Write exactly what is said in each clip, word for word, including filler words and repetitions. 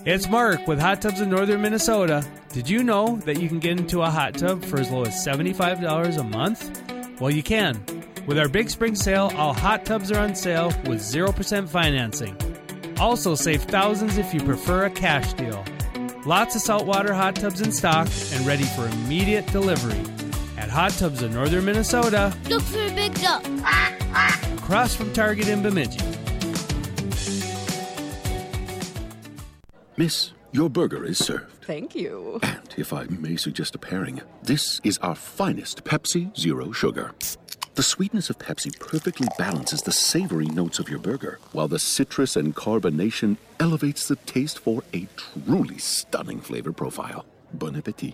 It's Mark with Hot Tubs in Northern Minnesota. Did you know that you can get into a hot tub for as low as seventy-five dollars a month? Well, you can. With our Big Spring Sale, all hot tubs are on sale with zero percent financing. Also save thousands if you prefer a cash deal. Lots of saltwater hot tubs in stock and ready for immediate delivery. At Hot Tubs in Northern Minnesota. Look for a big duck. Across from Target in Bemidji. Miss, your burger is served. Thank you. And if I may suggest a pairing, this is our finest Pepsi Zero Sugar. The sweetness of Pepsi perfectly balances the savory notes of your burger, while the citrus and carbonation elevates the taste for a truly stunning flavor profile. Bon appetit.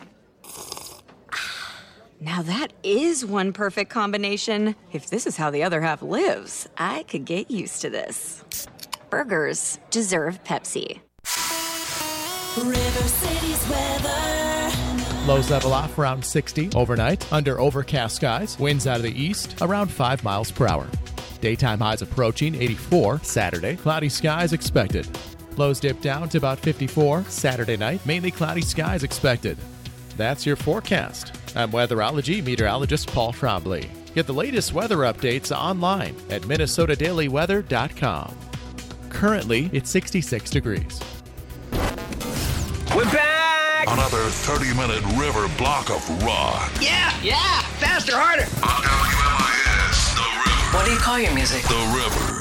Now that is one perfect combination. If this is how the other half lives, I could get used to this. Burgers deserve Pepsi. River City's weather. Lows level off around sixty overnight under overcast skies. Winds out of the east around five miles per hour. Daytime highs approaching eighty-four Saturday. Cloudy skies expected. Lows dip down to about fifty-four Saturday night. Mainly cloudy skies expected. That's your forecast. I'm weatherology meteorologist Paul Trombley. Get the latest weather updates online at minnesota daily weather dot com. Currently, it's sixty-six degrees. We're back! Another thirty-minute river block of rock. Yeah, yeah! Faster, harder! On W M I S, The River. What do you call your music? The River.